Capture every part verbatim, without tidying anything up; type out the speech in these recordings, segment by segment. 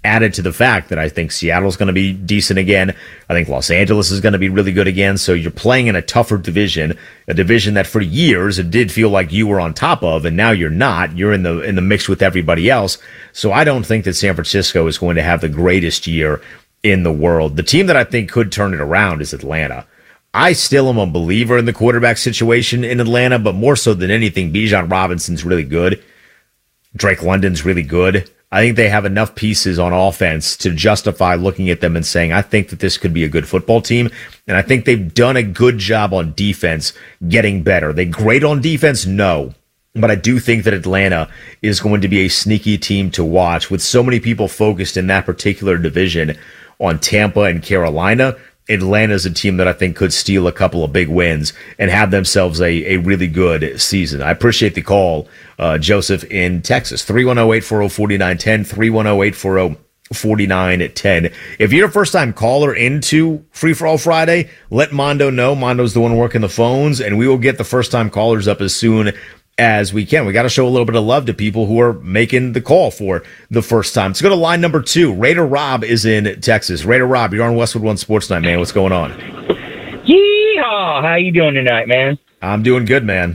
added to the fact that I think Seattle's going to be decent again. I think Los Angeles is going to be really good again. So you're playing in a tougher division, a division that for years it did feel like you were on top of, and now you're not. You're in the in the mix with everybody else. So I don't think that San Francisco is going to have the greatest year in the world. The team that I think could turn it around is Atlanta. I still am a believer in the quarterback situation in Atlanta, but more so than anything, Bijan Robinson's really good. Drake London's really good. I think they have enough pieces on offense to justify looking at them and saying, I think that this could be a good football team. And I think they've done a good job on defense getting better. They great on defense? No. But I do think that Atlanta is going to be a sneaky team to watch with so many people focused in that particular division on Tampa and Carolina. Atlanta is a team that I think could steal a couple of big wins and have themselves a, a really good season. I appreciate the call, uh, Joseph in Texas. three one zero, eight four zero, four nine one zero, three one zero, eight four zero, four nine one zero. If you're a first-time caller into Free For All Friday, let Mondo know. Mondo's the one working the phones, and we will get the first-time callers up as soon as we can. We got to show a little bit of love to people who are making the call for the first time. Let's go to line number two. Raider Rob is in Texas. Raider Rob, you're on Westwood One Sports Night, man. What's going on? Yeehaw! How you doing tonight, man? I'm doing good, man.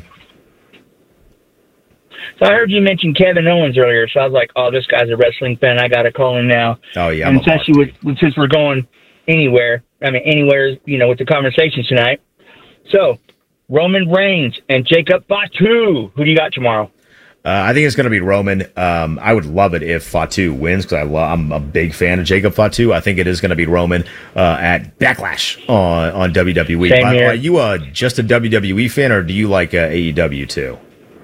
So I heard you mention Kevin Owens earlier, so I was like, oh, this guy's a wrestling fan. I got to call him now. Oh, yeah. And especially with, with, since we're going anywhere, I mean, anywhere, you know, with the conversation tonight. So, Roman Reigns and Jacob Fatu. Who do you got tomorrow? Uh, I think it's going to be Roman. Um, I would love it if Fatu wins because I lo- I'm a big fan of Jacob Fatu. I think it is going to be Roman uh, at Backlash on, on W W E. Same But here. are you uh, just a W W E fan or do you like uh, A E W too?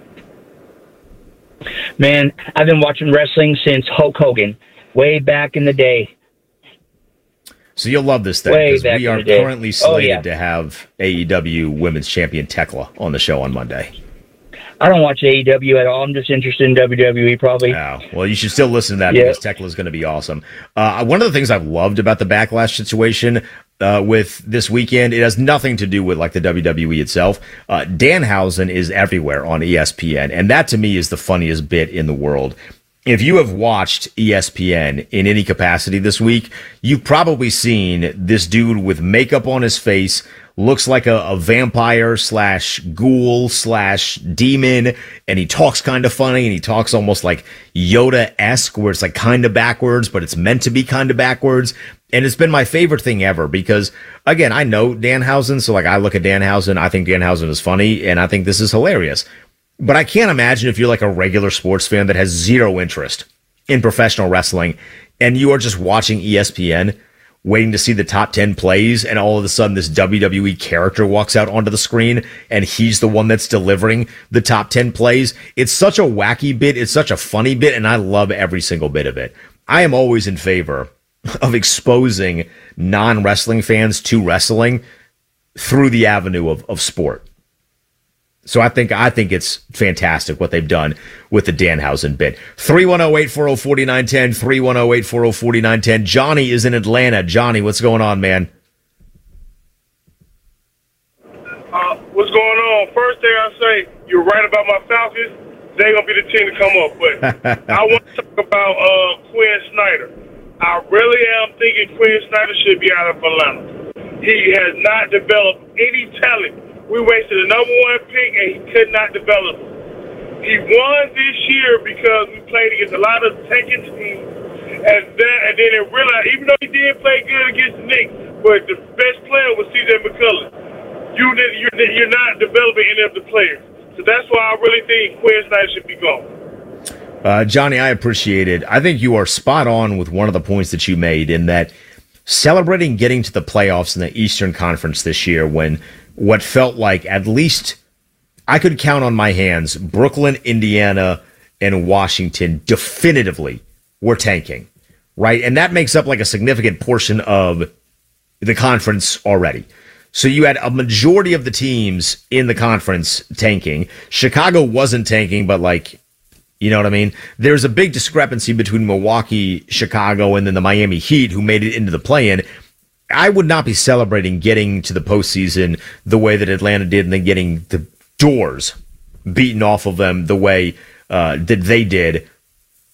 Man, I've been watching wrestling since Hulk Hogan, way back in the day. So you'll love this thing Way because back we in are the day. currently slated Oh, yeah. to have A E W Women's Champion Tekla on the show on Monday. I don't watch A E W at all. I'm just interested in W W E, probably. Oh, well, you should still listen to that Yeah. because Tekla is going to be awesome. Uh, one of the things I've loved about the Backlash situation uh, with this weekend, it has nothing to do with like the W W E itself. Uh, Danhausen is everywhere on E S P N, and that to me is the funniest bit in the world. If you have watched E S P N in any capacity this week, you've probably seen this dude with makeup on his face, looks like a, a vampire slash ghoul slash demon, and he talks kind of funny, and he talks almost like Yoda-esque, where it's like kind of backwards, but it's meant to be kind of backwards. And it's been my favorite thing ever because, again, I know Danhausen, so like I look at Danhausen, I think Danhausen is funny, and I think this is hilarious. But I can't imagine if you're like a regular sports fan that has zero interest in professional wrestling and you are just watching E S P N waiting to see the top ten plays and all of a sudden this W W E character walks out onto the screen and he's the one that's delivering the top ten plays. It's such a wacky bit. It's such a funny bit, and I love every single bit of it. I am always in favor of exposing non-wrestling fans to wrestling through the avenue of, of sport. So I think I think it's fantastic what they've done with the Danhausen bit. three one zero, eight four zero, four nine one zero, three one zero, eight four zero, four nine one zero. Johnny is in Atlanta. Johnny, what's going on, man? Uh, what's going on? First thing I say, you're right about my Falcons. They're going to be the team to come up. But I want to talk about uh, Quinn Snyder. I really am thinking Quinn Snyder should be out of Atlanta. He has not developed any talent. We wasted a number one pick, and he could not develop. He won this year because we played against a lot of tanking teams, and then and then it realized, even though he did play good against the Knicks, but the best player was C J McCollum. You did, you're, you're not developing any of the players, so that's why I really think Quinn Snyder should be gone. Uh, Johnny, I appreciate it. I think you are spot on with one of the points that you made in that celebrating getting to the playoffs in the Eastern Conference this year when what felt like at least I could count on my hands, Brooklyn, Indiana, and Washington definitively were tanking, right? And that makes up like a significant portion of the conference already. So you had a majority of the teams in the conference tanking. Chicago wasn't tanking, but like, you know what I mean? There's a big discrepancy between Milwaukee, Chicago, and then the Miami Heat who made it into the play-in. I would not be celebrating getting to the postseason the way that Atlanta did and then getting the doors beaten off of them the way uh, that they did.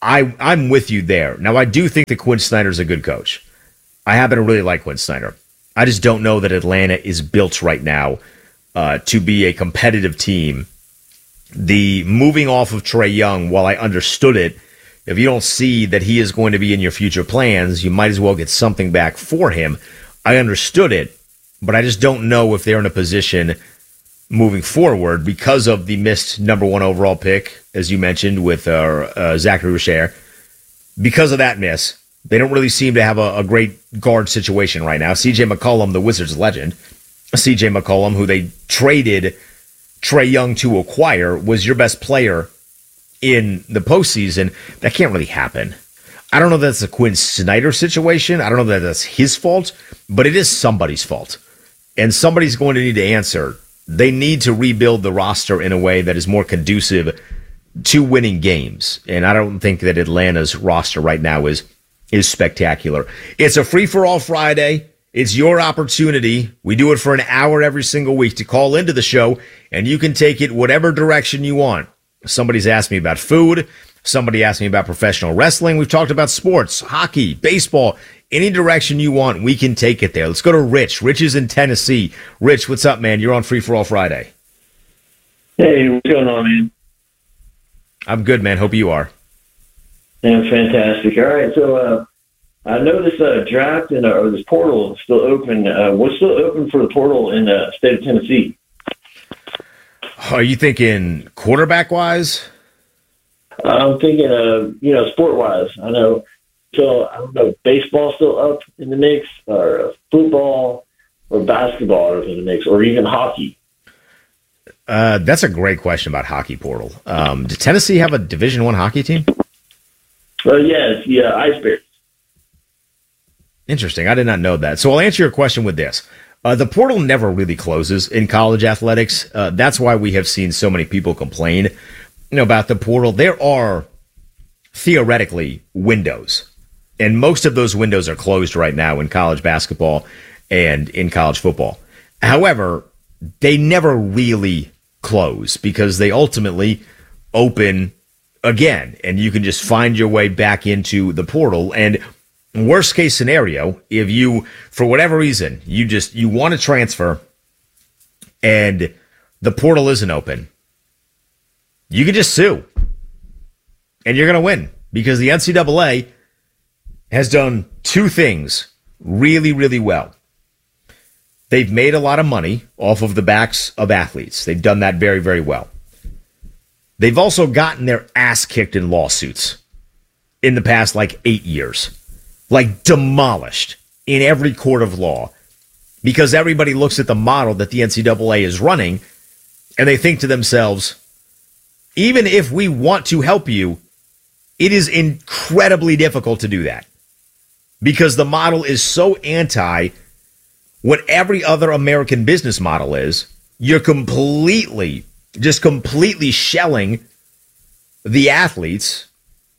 I, I'm with you there. Now, I do think that Quinn Snyder's a good coach. I happen to really like Quinn Snyder. I just don't know that Atlanta is built right now uh, to be a competitive team. The moving off of Trae Young, while I understood it, if you don't see that he is going to be in your future plans, you might as well get something back for him. I understood it, but I just don't know if they're in a position moving forward because of the missed number one overall pick, as you mentioned, with uh, uh, Zachary Richer. Because of that miss, they don't really seem to have a, a great guard situation right now. C J McCollum, the Wizards legend, C J McCollum, who they traded Trae Young to acquire, was your best player in the postseason. That can't really happen. I don't know if that's a Quinn Snyder situation. I don't know that that's his fault, but it is somebody's fault. And somebody's going to need to answer. They need to rebuild the roster in a way that is more conducive to winning games. And I don't think that Atlanta's roster right now is is spectacular. It's a free-for-all Friday. It's your opportunity. We do it for an hour every single week to call into the show, and you can take it whatever direction you want. Somebody's asked me about food. Somebody asked me about professional wrestling. We've talked about sports, hockey, baseball. Any direction you want, we can take it there. Let's go to Rich. Rich is in Tennessee. Rich, what's up, man? You're on Free For All Friday. Hey, what's going on, man? I'm good, man. Hope you are. Yeah, fantastic. All right, so uh, I know this uh, draft and uh, or this portal is still open. Uh, what's still open for the portal in the state of Tennessee? Are you thinking quarterback-wise? I'm thinking, uh, you know, sport-wise. I know. So I don't know, baseball still up in the mix, or football, or basketball are in the mix, or even hockey. Uh, that's a great question about hockey portal. Um, does Tennessee have a Division One hockey team? Well, yes, yeah, Ice Bears. Interesting. I did not know that. So I'll answer your question with this. Uh, the portal never really closes in college athletics. Uh, that's why we have seen so many people complain, you know, about the portal. There are theoretically windows, and most of those windows are closed right now in college basketball and in college football. However, they never really close because they ultimately open again, and you can just find your way back into the portal. And worst case scenario, if you, for whatever reason, you just, you want to transfer and the portal isn't open, you can just sue and you're going to win, because the N C double A has done two things really, really well. They've made a lot of money off of the backs of athletes. They've done that very, very well. They've also gotten their ass kicked in lawsuits in the past like eight years. Like demolished in every court of law, because everybody looks at the model that the N C double A is running and they think to themselves, even if we want to help you, it is incredibly difficult to do that, because the model is so anti what every other American business model is. You're completely, just completely shelling the athletes,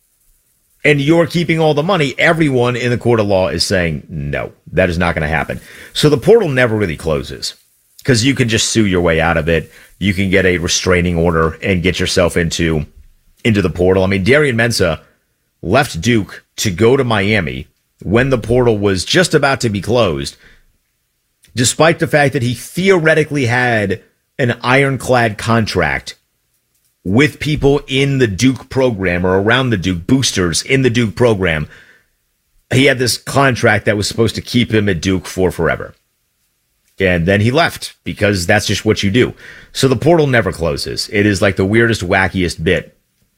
and you're keeping all the money. Everyone in the court of law is saying, no, that is not going to happen. So the portal never really closes, because you can just sue your way out of it. You can get a restraining order and get yourself into, into the portal. I mean, Darian Mensah left Duke to go to Miami when the portal was just about to be closed, despite the fact that he theoretically had an ironclad contract with people in the Duke program, or around the Duke, boosters in the Duke program. He had this contract that was supposed to keep him at Duke for forever. And then he left, because that's just what you do. So the portal never closes. It is like the weirdest, wackiest bit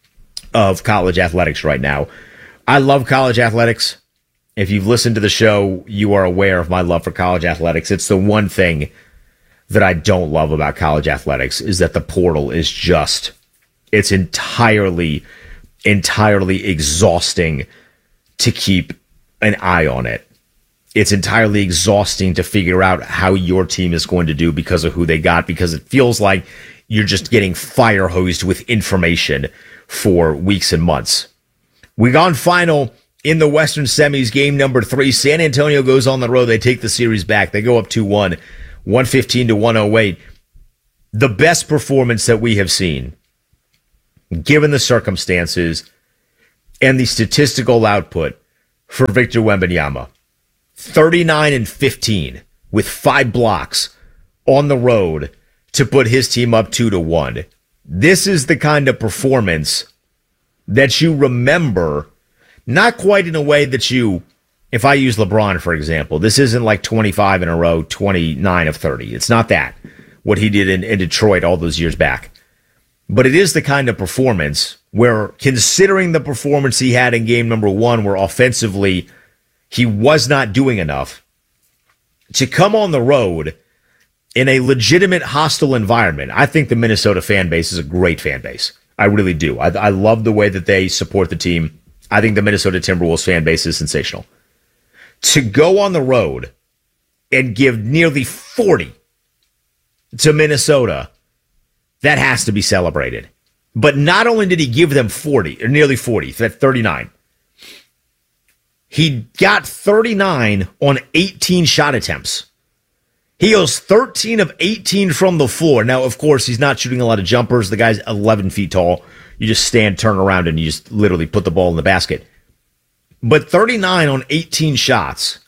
of college athletics right now. I love college athletics. If you've listened to the show, you are aware of my love for college athletics. It's the one thing that I don't love about college athletics, is that the portal is just, it's entirely, entirely exhausting to keep an eye on it. It's entirely exhausting to figure out how your team is going to do because of who they got, because it feels like you're just getting fire hosed with information for weeks and months. We gone final in the Western Semis, game number three. San Antonio goes on the road. They take the series back. They go up two one, one fifteen to one oh eight. The best performance that we have seen, given the circumstances, and the statistical output for Victor Wembanyama. thirty-nine and fifteen with five blocks on the road to put his team up two to one. This is the kind of performance that you remember, not quite in a way that you, if I use LeBron, for example, this isn't like twenty-five in a row, twenty-nine of thirty. It's not that, what he did in, in Detroit all those years back. But it is the kind of performance where, considering the performance he had in game number one, where offensively he was not doing enough, to come on the road in a legitimate hostile environment. I think the Minnesota fan base is a great fan base. I really do. I, I love the way that they support the team. I think the Minnesota Timberwolves fan base is sensational. To go on the road and give nearly forty to Minnesota, that has to be celebrated. But not only did he give them forty, or nearly forty, that's thirty-nine, he got thirty-nine on eighteen shot attempts. He goes thirteen of eighteen from the floor. Now, of course, he's not shooting a lot of jumpers. The guy's eleven feet tall. You just stand, turn around, and you just literally put the ball in the basket. But thirty-nine on eighteen shots,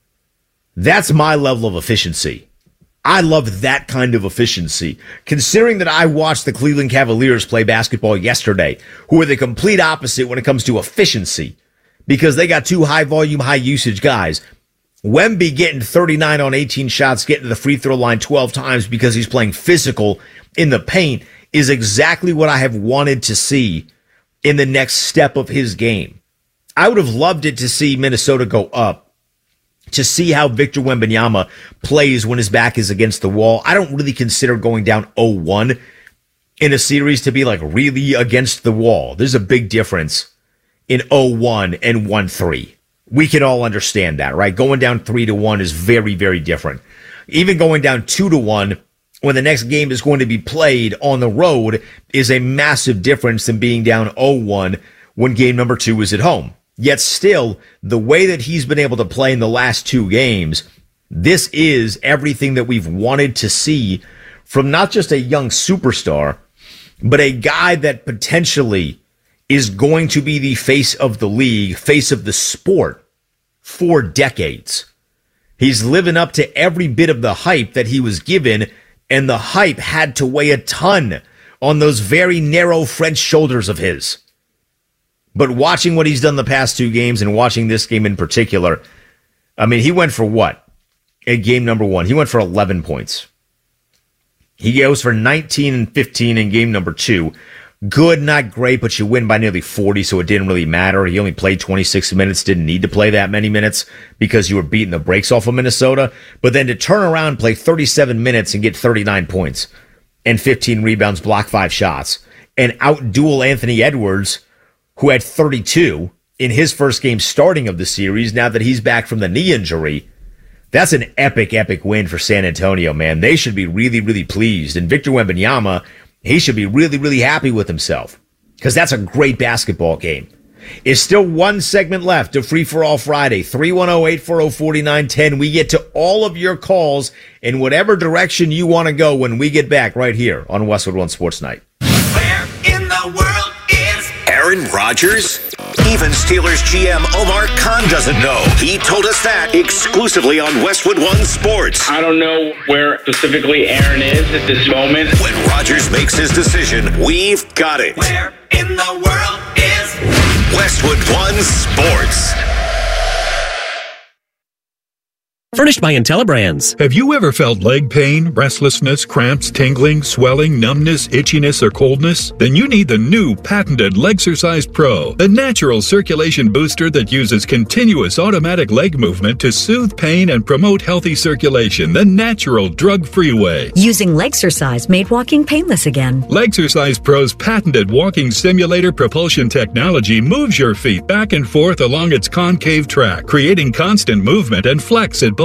that's my level of efficiency. I love that kind of efficiency. Considering that I watched the Cleveland Cavaliers play basketball yesterday, who are the complete opposite when it comes to efficiency, because they got two high-volume, high-usage guys. Wemby getting thirty-nine on eighteen shots, getting to the free throw line twelve times because he's playing physical in the paint is exactly what I have wanted to see in the next step of his game. I would have loved it to see Minnesota go up, to see how Victor Wembanyama plays when his back is against the wall. I don't really consider going down oh one in a series to be like really against the wall. There's a big difference in oh one and one three. We can all understand that, right? Going down three to one is very, very different. Even going down two to one when the next game is going to be played on the road is a massive difference than being down oh one when game number two is at home. Yet still, the way that he's been able to play in the last two games, this is everything that we've wanted to see from not just a young superstar, but a guy that potentially is going to be the face of the league, face of the sport for decades. He's living up to every bit of the hype that he was given, and the hype had to weigh a ton on those very narrow French shoulders of his. But watching what he's done the past two games and watching this game in particular, I mean, he went for what? In game number one, he went for eleven points. He goes for nineteen and fifteen in game number two. Good, not great, but you win by nearly forty, so it didn't really matter. He only played twenty-six minutes, didn't need to play that many minutes because you were beating the brakes off of Minnesota. But then to turn around, play thirty-seven minutes and get thirty-nine points and fifteen rebounds, block five shots, and out-duel Anthony Edwards, who had thirty-two in his first game starting of the series, now that he's back from the knee injury. That's an epic, epic win for San Antonio, man. They should be really, really pleased. And Victor Wembanyama, he should be really, really happy with himself because that's a great basketball game. It's still one segment left of Free For All Friday. three one zero, eight four zero, four nine one zero. We get to all of your calls in whatever direction you want to go when we get back right here on Westwood One Sports Night. Where in the world is Aaron Rodgers? Even Steelers G M Omar Khan doesn't know. He told us that exclusively on Westwood One Sports. I don't know where specifically Aaron is at this moment. When Rodgers makes his decision, we've got it. Where in the world is Westwood One Sports? Furnished by IntelliBrands. Have you ever felt leg pain, restlessness, cramps, tingling, swelling, numbness, itchiness, or coldness? Then you need the new patented Legsercise Pro, the natural circulation booster that uses continuous automatic leg movement to soothe pain and promote healthy circulation the natural, drug-free way. Using Legsercise made walking painless again. Legsercise Pro's patented walking simulator propulsion technology moves your feet back and forth along its concave track, creating constant movement and flex at both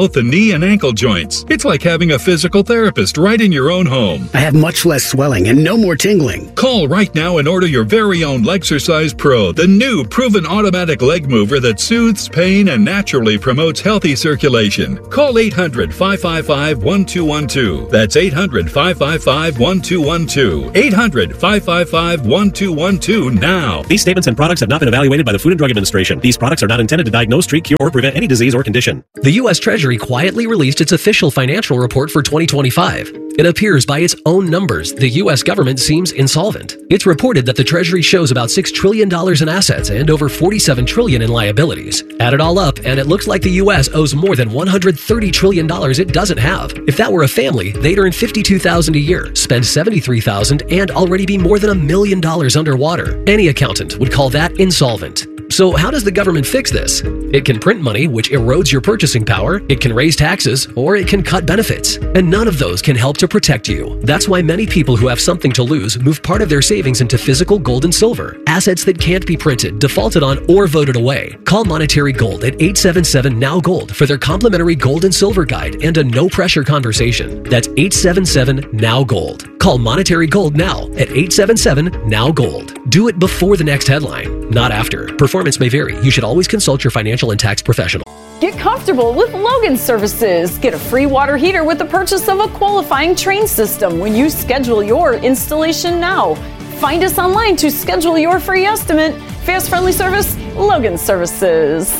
both the knee and ankle joints. It's like having a physical therapist right in your own home. I have much less swelling and no more tingling. Call right now and order your very own Legsercise Pro, the new proven automatic leg mover that soothes pain and naturally promotes healthy circulation. Call eight hundred, five five five, one two one two. That's eight hundred, five five five, one two one two. eight hundred, five five five, one two one two now. These statements and products have not been evaluated by the Food and Drug Administration. These products are not intended to diagnose, treat, cure, or prevent any disease or condition. The U S Treasury quietly released its official financial report for twenty twenty-five. It appears by its own numbers, the U S government seems insolvent. It's reported that the Treasury shows about six trillion dollars in assets and over forty-seven trillion dollars in liabilities. Add it all up, and it looks like the U S owes more than one hundred thirty trillion dollars it doesn't have. If that were a family, they'd earn fifty-two thousand dollars a year, spend seventy-three thousand dollars, and already be more than a million dollars underwater. Any accountant would call that insolvent. So how does the government fix this? It can print money, which erodes your purchasing power, it can raise taxes, or it can cut benefits. And none of those can help to protect you. That's why many people who have something to lose move part of their savings into physical gold and silver, assets that can't be printed, defaulted on, or voted away. Call Monetary Gold at eight seven seven, N O W Gold for their complimentary gold and silver guide and a no-pressure conversation. That's eight seven seven, N O W Gold. Call Monetary Gold now at eight seven seven, N O W Gold. Do it before the next headline, not after. Performance may vary. You should always consult your financial and tax professional. Get comfortable with Logan Services. Get a free water heater with the purchase of a qualifying Train system when you schedule your installation now. Find us online to schedule your free estimate. Fast, friendly service, Logan Services.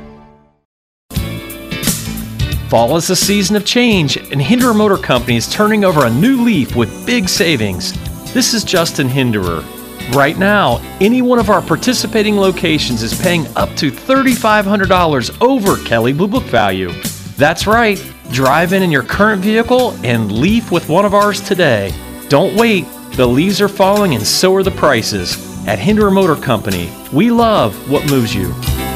Fall is a season of change, and Hinderer Motor Company is turning over a new leaf with big savings. This is Justin Hinderer. Right now, any one of our participating locations is paying up to three thousand five hundred dollars over Kelley Blue Book value. That's right, drive in in your current vehicle and leaf with one of ours today. Don't wait, the leaves are falling and so are the prices. At Hinderer Motor Company, we love what moves you.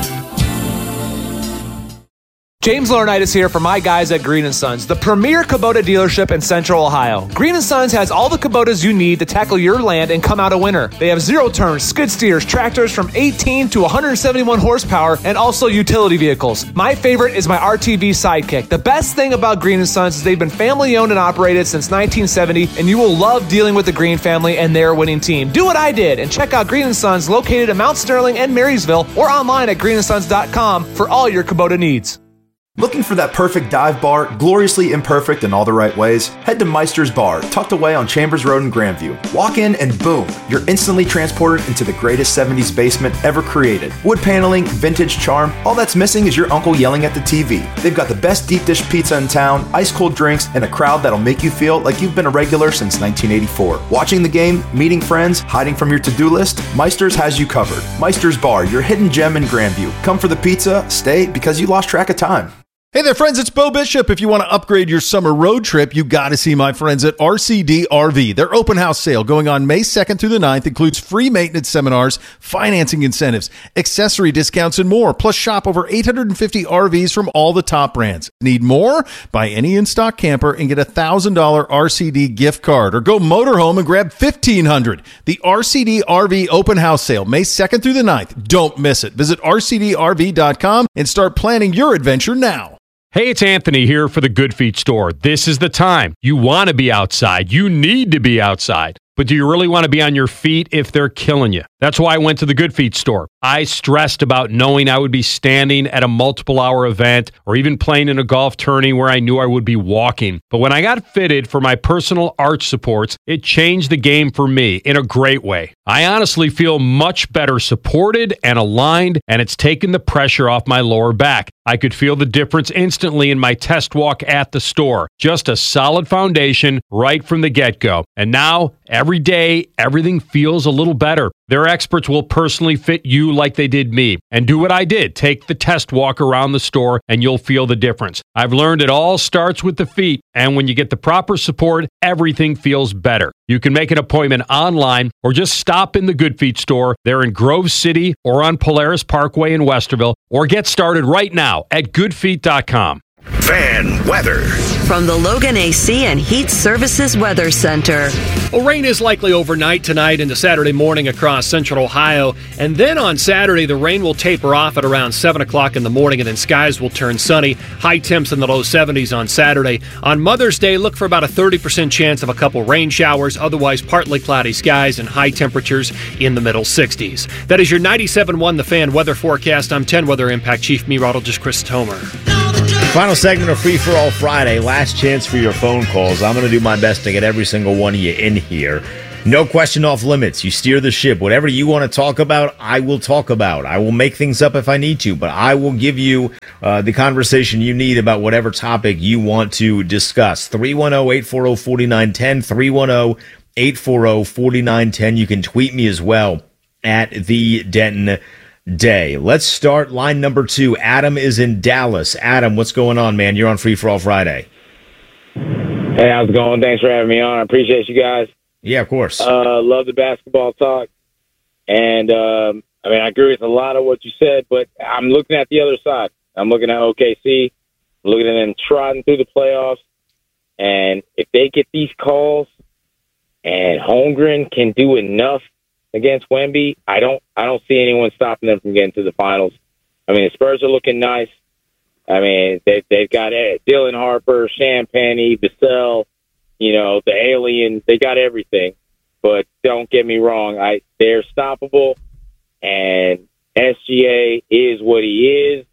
James Laurinaitis here for my guys at Green and Sons, the premier Kubota dealership in Central Ohio. Green and Sons has all the Kubotas you need to tackle your land and come out a winner. They have zero-turn skid steers, tractors from eighteen to one hundred seventy-one horsepower, and also utility vehicles. My favorite is my R T V Sidekick. The best thing about Green and Sons is they've been family-owned and operated since nineteen seventy, and you will love dealing with the Green family and their winning team. Do what I did and check out Green and Sons located in Mount Sterling and Marysville or online at green and sons dot com for all your Kubota needs. Looking for that perfect dive bar, gloriously imperfect in all the right ways? Head to Meister's Bar, tucked away on Chambers Road in Grandview. Walk in and boom, you're instantly transported into the greatest seventies basement ever created. Wood paneling, vintage charm, all that's missing is your uncle yelling at the T V. They've got the best deep dish pizza in town, ice cold drinks, and a crowd that'll make you feel like you've been a regular since nineteen eighty-four. Watching the game, meeting friends, hiding from your to-do list, Meister's has you covered. Meister's Bar, your hidden gem in Grandview. Come for the pizza, stay because you lost track of time. Hey there, friends, it's Bo Bishop. If you want to upgrade your summer road trip, you got to see my friends at R C D R V. Their open house sale going on May second through the ninth includes free maintenance seminars, financing incentives, accessory discounts, and more. Plus, shop over eight hundred fifty R Vs from all the top brands. Need more? Buy any in-stock camper and get a one thousand dollars R C D gift card. Or go motorhome and grab fifteen hundred dollars. The R C D R V open house sale, May second through the ninth. Don't miss it. Visit R C D R V dot com and start planning your adventure now. Hey, it's Anthony here for the Good Feet store. This is the time. You want to be outside. You need to be outside. But do you really want to be on your feet if they're killing you? That's why I went to the Good Feet store. I stressed about knowing I would be standing at a multiple hour event or even playing in a golf tourney where I knew I would be walking. But when I got fitted for my personal arch supports, it changed the game for me in a great way. I honestly feel much better supported and aligned, and it's taken the pressure off my lower back. I could feel the difference instantly in my test walk at the store. Just a solid foundation right from the get-go. And now, every day, everything feels a little better. Their experts will personally fit you like they did me. And do what I did. Take the test walk around the store and you'll feel the difference. I've learned it all starts with the feet. And when you get the proper support, everything feels better. You can make an appointment online or just stop in the Good Feet store. They're in Grove City or on Polaris Parkway in Westerville. Or get started right now at good feet dot com. Fan weather. From the Logan A C and Heat Services Weather Center. Well, rain is likely overnight tonight into Saturday morning across central Ohio. And then on Saturday, the rain will taper off at around seven o'clock in the morning, and then skies will turn sunny. High temps in the low seventies on Saturday. On Mother's Day, look for about a thirty percent chance of a couple rain showers. Otherwise, partly cloudy skies and high temperatures in the middle sixties. That is your ninety-seven point one The Fan weather forecast. I'm ten Weather Impact Chief Meteorologist Chris Tomer. Final segment of Free For All Friday. Last chance for your phone calls. I'm going to do my best to get every single one of you in here. No question off limits. You steer the ship. Whatever you want to talk about, I will talk about. I will make things up if I need to, but I will give you uh, the conversation you need about whatever topic you want to discuss. three one zero, eight four zero, four nine one zero, three one zero, eight four zero, four nine one zero. You can tweet me as well at the Denton Day. Let's start line number two. Adam is in Dallas. Adam, what's going on, man? You're on Free For All Friday. Hey, how's it going? Thanks for having me on. I appreciate you guys. Yeah, of course. Uh, love the basketball talk. And, um, I mean, I agree with a lot of what you said, but I'm looking at the other side. I'm looking at O K C, looking at them trotting through the playoffs. And if they get these calls and Holmgren can do enough against Wemby, I don't I don't see anyone stopping them from getting to the finals. I mean, the Spurs are looking nice. I mean, they, they've got Dylan Harper, Champagny, Vassell, you know, the alien. They got everything. But don't get me wrong, I they're stoppable, and S G A is what he is,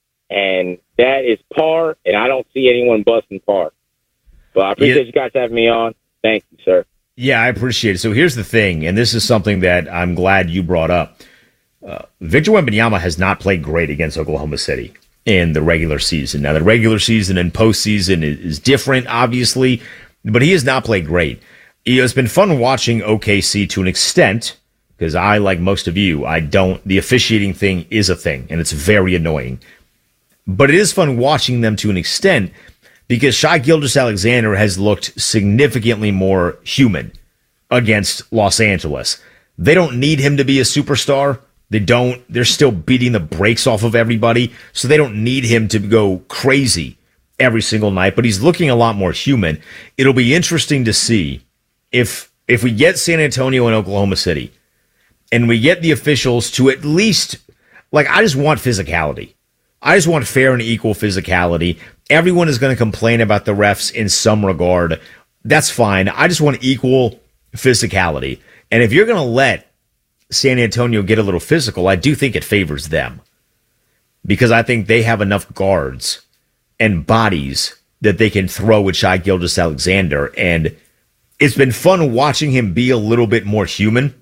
and that is par, and I don't see anyone busting par. But I appreciate yeah. you guys having me on. Thank you, sir. Yeah, I appreciate it. So here's the thing, and this is something that I'm glad you brought up. Uh, Victor Wembanyama has not played great against Oklahoma City in the regular season. Now, the regular season and postseason is, is different, obviously, but he has not played great. You know, it's been fun watching O K C to an extent, because I, like most of you, I don't, the officiating thing is a thing, and it's very annoying. But it is fun watching them to an extent, because Shai Gilgeous-Alexander has looked significantly more human against Los Angeles. They don't need him to be a superstar. They don't. They're still beating the brakes off of everybody, so they don't need him to go crazy every single night, but he's looking a lot more human. It'll be interesting to see if if we get San Antonio and Oklahoma City, and we get the officials to at least, like, I just want physicality. I just want fair and equal physicality. Everyone is going to complain about the refs in some regard. That's fine. I just want equal physicality. And if you're going to let San Antonio get a little physical, I do think it favors them, because I think they have enough guards and bodies that they can throw at Shai Gilgeous-Alexander. And it's been fun watching him be a little bit more human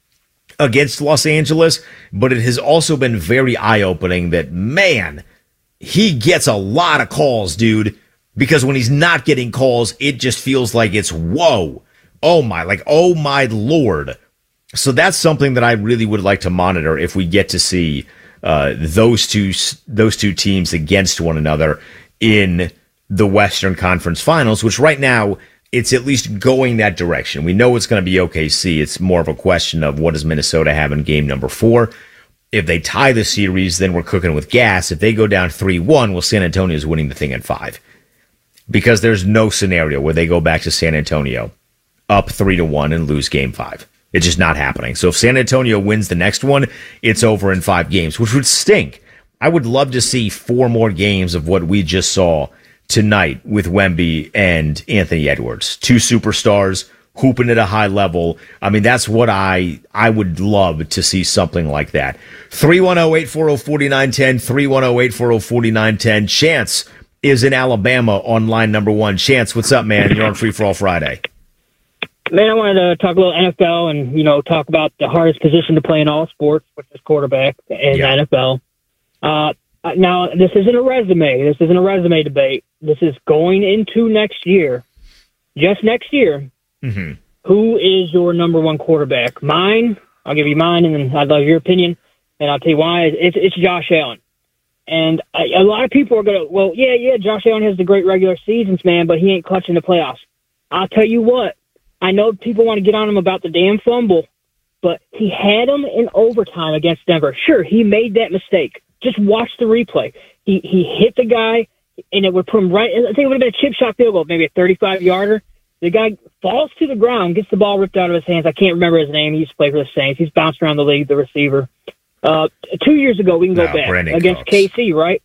against Los Angeles, but it has also been very eye-opening that, man, he gets a lot of calls, dude, because when he's not getting calls, it just feels like it's, whoa, oh my, like, oh my Lord. So that's something that I really would like to monitor if we get to see uh, those two those two teams against one another in the Western Conference Finals, which right now, it's at least going that direction. We know it's going to be O K C. It's more of a question of what does Minnesota have in game number four. If they tie the series, then we're cooking with gas. If they go down three one, well, San Antonio is winning the thing in five. Because there's no scenario where they go back to San Antonio up three to one and lose game five. It's just not happening. So if San Antonio wins the next one, it's over in five games, which would stink. I would love to see four more games of what we just saw tonight with Wemby and Anthony Edwards. Two superstars hooping at a high level. I mean, that's what I I would love to see, something like that. three one zero, eight four zero, four nine one zero, three one zero, eight four zero, four nine one zero. Chance is in Alabama on line number one. Chance, what's up, man? You're on Free For All Friday. Man, I wanted to talk a little N F L and, you know, talk about the hardest position to play in all sports, which is quarterback in yeah. the N F L. Uh, now, this isn't a resume. This isn't a resume debate. This is going into next year, just next year. Mm-hmm. Who is your number one quarterback? Mine, I'll give you mine, and then I'd love your opinion, and I'll tell you why. It's, it's Josh Allen. And I, a lot of people are going to, well, yeah, yeah, Josh Allen has the great regular seasons, man, but he ain't clutching the playoffs. I'll tell you what. I know people want to get on him about the damn fumble, but he had him in overtime against Denver. Sure, he made that mistake. Just watch the replay. He he hit the guy. and it would put him right. I think it would have been a chip shot field goal, maybe a thirty-five yarder. The guy falls to the ground, gets the ball ripped out of his hands. I can't remember his name. He used to play for the Saints. He's bounced around the league, the receiver. Uh, two years ago, we can go no, back Brandon against Cooks. K C, right?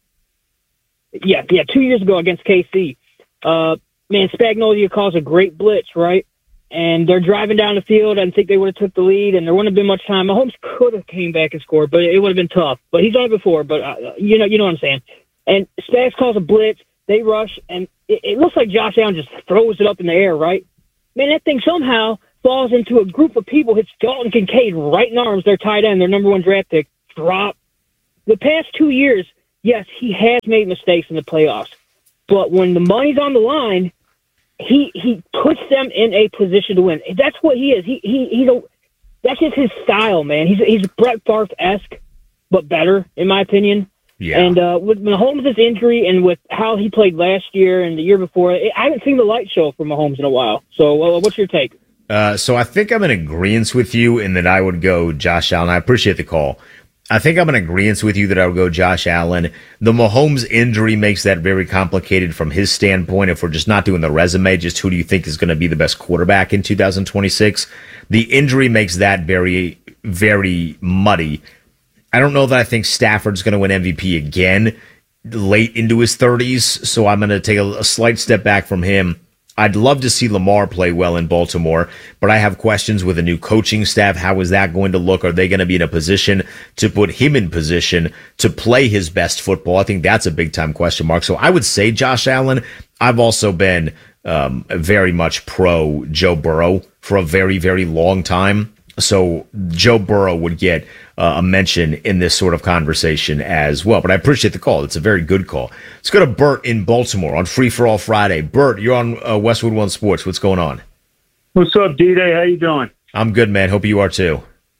Yeah, yeah. Two years ago against K C, uh, man, Spagnuolo calls a great blitz, right? And they're driving down the field. I didn't think they would have took the lead, and there wouldn't have been much time. Mahomes could have came back and scored, but it would have been tough. But he's done it before. But uh, you know, you know what I'm saying. And Spags calls a blitz. They rush, and it, it looks like Josh Allen just throws it up in the air, right? Man, that thing somehow falls into a group of people, hits Dalton Kincaid right in arms, their tight end, their number one draft pick, drop. The past two years, yes, he has made mistakes in the playoffs. But when the money's on the line, he he puts them in a position to win. That's what he is. He he he's a, that's just his style, man. He's he's Brett Favre-esque, but better, in my opinion. Yeah. And uh, with Mahomes' injury and with how he played last year and the year before, I haven't seen the light show from Mahomes in a while. So uh, what's your take? Uh, so I think I'm in agreement with you in that I would go Josh Allen. I appreciate the call. I think I'm in agreement with you that I would go Josh Allen. The Mahomes injury makes that very complicated from his standpoint. If we're just not doing the resume, just who do you think is going to be the best quarterback in two thousand twenty-six? The injury makes that very, very muddy. I don't know that I think Stafford's going to win M V P again late into his thirties, so I'm going to take a, a slight step back from him. I'd love to see Lamar play well in Baltimore, but I have questions with a new coaching staff. How is that going to look? Are they going to be in a position to put him in position to play his best football? I think that's a big-time question mark. So I would say Josh Allen. I've also been um, very much pro Joe Burrow for a very, very long time. So Joe Burrow would get uh, a mention in this sort of conversation as well. But I appreciate the call. It's a very good call. Let's go to Bert in Baltimore on Free for All Friday. Bert, you're on uh, Westwood One Sports. What's going on? What's up, D-Day? How you doing? I'm good, man. Hope you are too.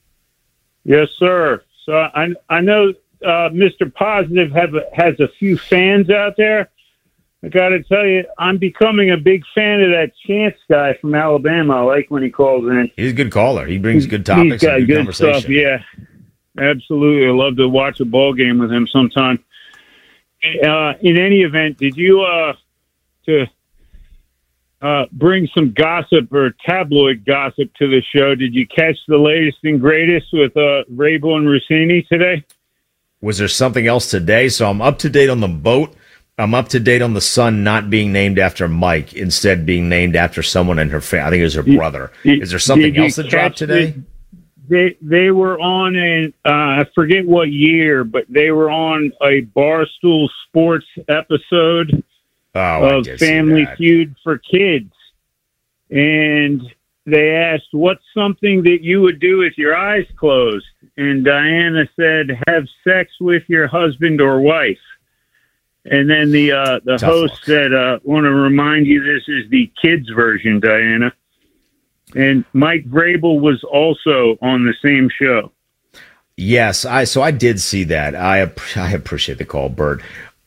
Yes, sir. So I I know uh, Mister Positive have a, has a few fans out there. I got to tell you, I'm becoming a big fan of that Chance guy from Alabama. I like when he calls in. He's a good caller. He brings good topics He's got and good, good conversation. Stuff. Yeah, absolutely. I love to watch a ball game with him sometime. Uh, in any event, did you uh, to uh, bring some gossip or tabloid gossip to the show? Did you catch the latest and greatest with uh, Vrabel and Rossini today? Was there something else today? So I'm up to date on the boat. I'm up to date on the son not being named after Mike, instead being named after someone in her family. I think it was her brother. Is there something else that dropped today? The, they they were on a uh, I forget what year, but they were on a Barstool Sports episode oh, of Family Feud for Kids, and they asked, "What's something that you would do with your eyes closed?" And Diana said, "Have sex with your husband or wife." And then the uh, the Tough host luck. said, uh, "Want to remind you, this is the kids' version, Diana." And Mike Vrabel was also on the same show. Yes, I so I did see that. I I appreciate the call, Bert.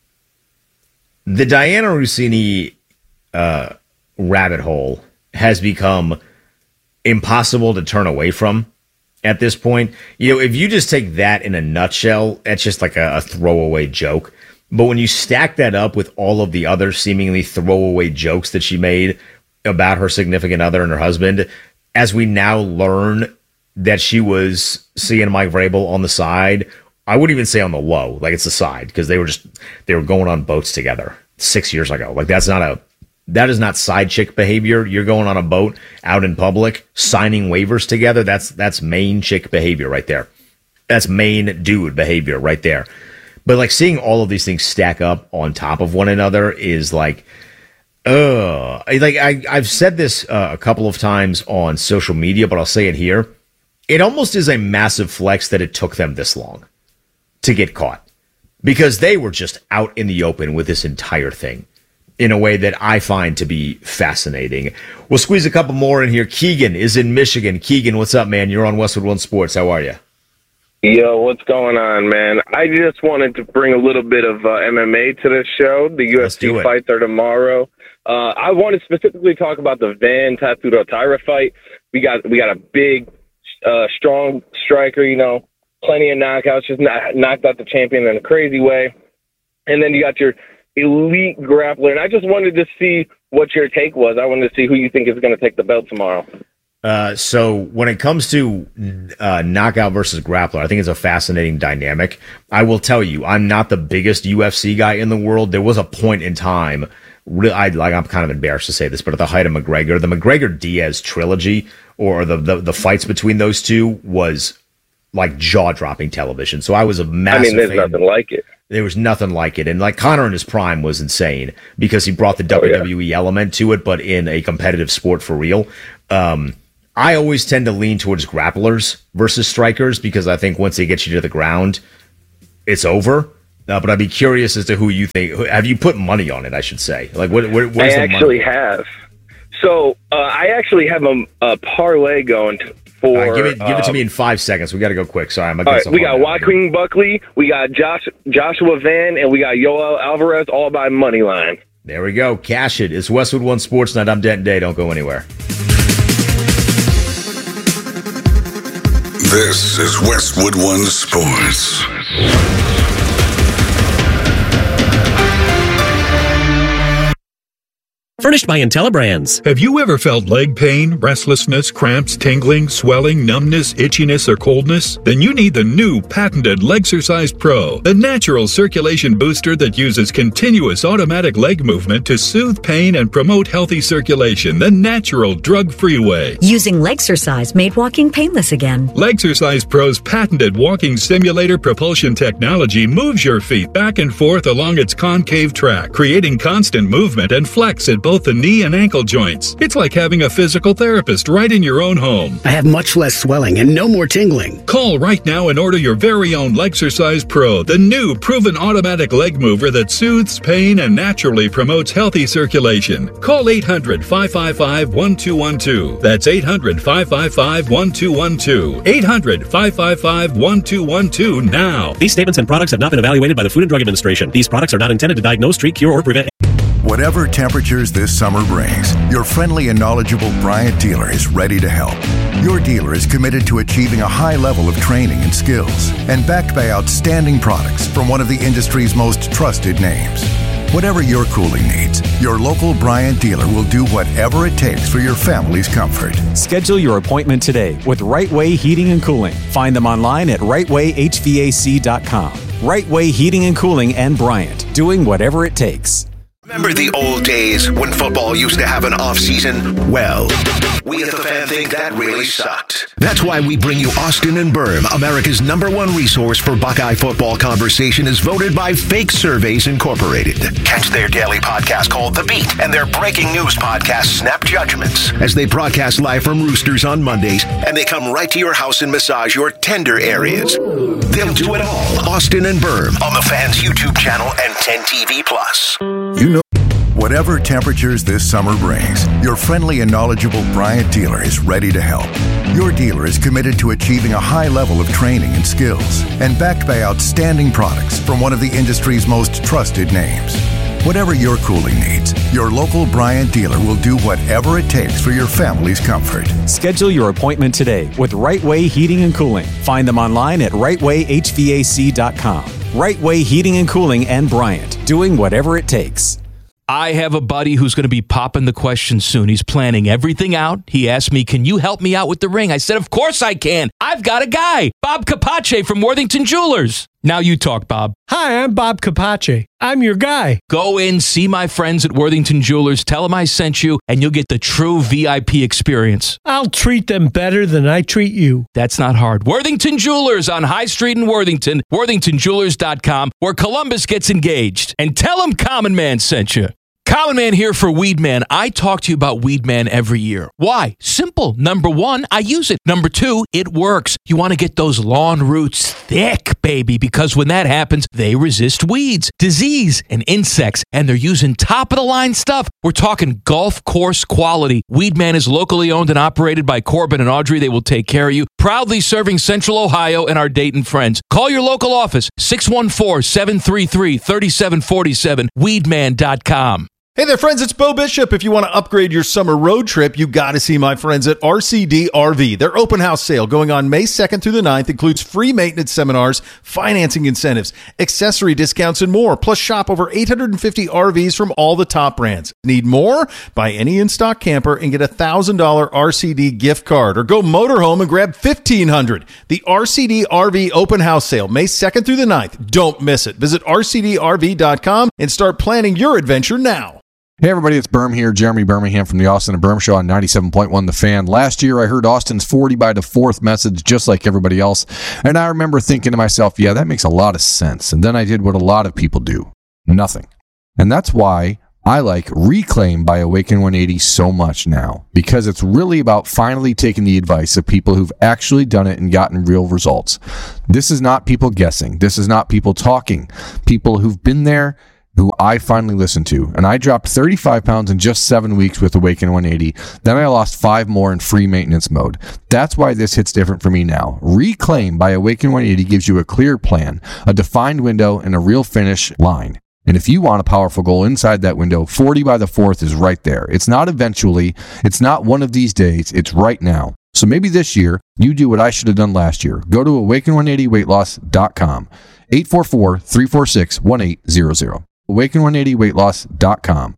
The Diana Rossini uh, rabbit hole has become impossible to turn away from at this point. You know, if you just take that in a nutshell, it's just like a, a throwaway joke. But when you stack that up with all of the other seemingly throwaway jokes that she made about her significant other and her husband, as we now learn that she was seeing Mike Vrabel on the side, I wouldn't even say on the low, like it's the side, because they were just, they were going on boats together six years ago. Like that's not a, that is not side chick behavior. You're going on a boat out in public, signing waivers together. That's, that's main chick behavior right there. That's main dude behavior right there. But like seeing all of these things stack up on top of one another is like, uh, like I, I've said this uh, a couple of times on social media, but I'll say it here. It almost is a massive flex that it took them this long to get caught, because they were just out in the open with this entire thing in a way that I find to be fascinating. We'll squeeze a couple more in here. Keegan is in Michigan. Keegan, what's up, man? You're on Westwood One Sports. How are you? Yo, what's going on, man? I just wanted to bring a little bit of uh, M M A to the show. The U F C fights are tomorrow. Uh, I want to specifically talk about the Van Tattoo-Taira fight. We got we got a big, uh, strong striker, you know, plenty of knockouts, just not, knocked out the champion in a crazy way. And then you got your elite grappler. And I just wanted to see what your take was. I wanted to see who you think is going to take the belt tomorrow. Uh, so when it comes to uh, knockout versus grappler, I think it's a fascinating dynamic. I will tell you, I'm not the biggest U F C guy in the world. There was a point in time, really, I, like I'm kind of embarrassed to say this, but at the height of McGregor, the McGregor-Diaz trilogy, or the, the the fights between those two, was like jaw-dropping television. So I was a massive I mean, there's fan. nothing like it. There was nothing like it. And like Conor in his prime was insane because he brought the Oh, W yeah. W E element to it, but in a competitive sport for real. Um, I always tend to lean towards grapplers versus strikers because I think once they get you to the ground, it's over. Uh, but I'd be curious as to who you think. who- Have you put money on it, I should say? Like, what, what, what I is the actually money? have. So uh, I actually have a, a parlay going t- for. All right, give it, give it to uh, me in five seconds. We got to go quick. Sorry, I'm All right, we got Joaquin Buckley, we got Josh Joshua Van, and we got Yoel Alvarez, all by money line. There we go. Cash it. It's Westwood One Sports Night. I'm Denton Day. Don't go anywhere. This is Westwood One Sports. Furnished by IntelliBrands. Have you ever felt leg pain, restlessness, cramps, tingling, swelling, numbness, itchiness, or coldness? Then you need the new patented Legsercise Pro, the natural circulation booster that uses continuous automatic leg movement to soothe pain and promote healthy circulation the natural, drug-free way. Using Legsercise made walking painless again. Legsercise Pro's patented walking simulator propulsion technology moves your feet back and forth along its concave track, creating constant movement and flex at both the knee and ankle joints. It's like having a physical therapist right in your own home. I have much less swelling and no more tingling. Call right now and order your very own Legsercise Pro, the new proven automatic leg mover that soothes pain and naturally promotes healthy circulation. Call eight hundred, five five five, one two one two. That's eight hundred, five five five, one two one two. eight hundred, five five five, one two one two now. These statements and products have not been evaluated by the Food and Drug Administration. These products are not intended to diagnose, treat, cure, or prevent. Whatever temperatures this summer brings, your friendly and knowledgeable Bryant dealer is ready to help. Your dealer is committed to achieving a high level of training and skills and backed by outstanding products from one of the industry's most trusted names. Whatever your cooling needs, your local Bryant dealer will do whatever it takes for your family's comfort. Schedule your appointment today with Right Way Heating and Cooling. Find them online at right way h v a c dot com. Right Way Heating and Cooling and Bryant, doing whatever it takes. Remember the old days when football used to have an off-season? Well, we at the Fan think that really sucked. That's why we bring you Austin and Berm, America's number one resource for Buckeye football conversation, is voted by Fake Surveys Incorporated. Catch their daily podcast called The Beat and their breaking news podcast, Snap Judgments, as they broadcast live from Roosters on Mondays, and they come right to your house and massage your tender areas. They'll do it all. Austin and Berm on the Fan's YouTube channel and ten T V Plus. You know, whatever temperatures this summer brings, your friendly and knowledgeable Bryant dealer is ready to help. Your dealer is committed to achieving a high level of training and skills and backed by outstanding products from one of the industry's most trusted names. Whatever your cooling needs, your local Bryant dealer will do whatever it takes for your family's comfort. Schedule your appointment today with Right Way Heating and Cooling. Find them online at right way h v a c dot com. Right Way Heating and Cooling and Bryant, doing whatever it takes. I have a buddy who's going to be popping the question soon. He's planning everything out. He asked me, can you help me out with the ring? I said, of course I can. I've got a guy, Bob Capace from Worthington Jewelers. Now you talk, Bob. Hi, I'm Bob Capace. I'm your guy. Go in, see my friends at Worthington Jewelers, tell them I sent you, and you'll get the true V I P experience. I'll treat them better than I treat you. That's not hard. Worthington Jewelers on High Street in Worthington, worthington jewelers dot com, where Columbus gets engaged. And tell them Common Man sent you. Common Man here for Weed Man. I talk to you about Weed Man every year. Why? Simple. Number one, I use it. Number two, it works. You want to get those lawn roots thick, baby, because when that happens, they resist weeds, disease, and insects, and they're using top-of-the-line stuff. We're talking golf course quality. Weed Man is locally owned and operated by Corbin and Audrey. They will take care of you. Proudly serving Central Ohio and our Dayton friends. Call your local office, six one four, seven three three, three seven four seven, weed man dot com. Hey there, friends, it's Bo Bishop. If you want to upgrade your summer road trip, you got to see my friends at R C D R V. Their open house sale going on May second through the ninth includes free maintenance seminars, financing incentives, accessory discounts, and more. Plus, shop over eight hundred fifty R Vs from all the top brands. Need more? Buy any in-stock camper and get a one thousand dollars R C D gift card. Or go motorhome and grab fifteen hundred dollars. The R C D R V open house sale, May second through the ninth. Don't miss it. Visit R C D R V dot com and start planning your adventure now. Hey everybody, it's Berm here, Jeremy Birmingham from the Austin and Berm Show on ninety-seven point one The Fan. Last year I heard Austin's forty by the fourth message just like everybody else, and I remember thinking to myself, yeah, that makes a lot of sense. And then I did what a lot of people do, nothing. And that's why I like Reclaim by Awaken one eighty so much now, because it's really about finally taking the advice of people who've actually done it and gotten real results. This is not people guessing. This is not people talking. People who've been there, who I finally listened to. And I dropped thirty-five pounds in just seven weeks with Awaken one eighty. Then I lost five more in free maintenance mode. That's why this hits different for me now. Reclaim by Awaken one eighty gives you a clear plan, a defined window, and a real finish line. And if you want a powerful goal inside that window, forty by the fourth is right there. It's not eventually. It's not one of these days. It's right now. So maybe this year, you do what I should have done last year. Go to awaken one eighty weight loss dot com. eight four four, three four six, one eight zero zero. awaken one eighty weight loss dot com.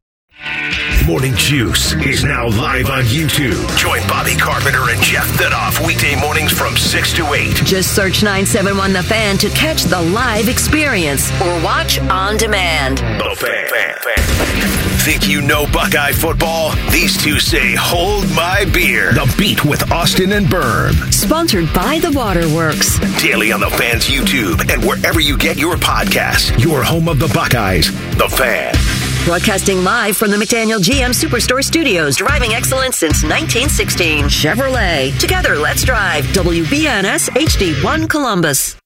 Morning Juice is now live on YouTube. Join Bobby Carpenter and Jeff Thidoff weekday mornings from six to eight. Just search nine seven one The Fan to catch the live experience or watch on demand. The Fan. fan, fan. Think you know Buckeye football? These two say, hold my beer. The Beat with Austin and Berm. Sponsored by The Waterworks. Daily on The Fan's YouTube and wherever you get your podcasts. Your home of the Buckeyes, The Fan. Broadcasting live from the McDaniel G M Superstore Studios. Driving excellence since nineteen sixteen. Chevrolet. Together, let's drive. W B N S H D one Columbus.